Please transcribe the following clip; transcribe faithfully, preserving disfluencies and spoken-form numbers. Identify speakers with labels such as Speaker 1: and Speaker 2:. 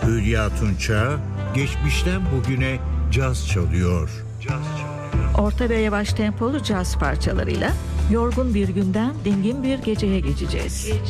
Speaker 1: Hülya Tunça geçmişten bugüne caz çalıyor. Caz çalıyor.
Speaker 2: Orta ve yavaş tempolu caz parçalarıyla yorgun bir günden dingin bir geceye geçeceğiz.